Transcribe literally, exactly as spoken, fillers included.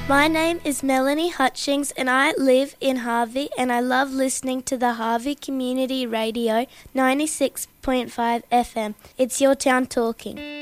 My name is Melanie Hutchings and I live in Harvey and I love listening to the Harvey Community Radio ninety-six point five F M. It's your town talking.